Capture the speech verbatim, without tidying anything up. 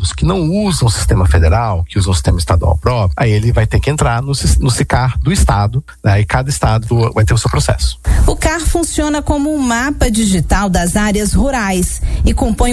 estados que não usam o sistema federal, que usam o sistema estadual próprio, aí ele vai ter que entrar no, no SICAR do estado, né? E cada estado vai ter o seu processo. O C A R funciona como um mapa digital das áreas rurais e compõe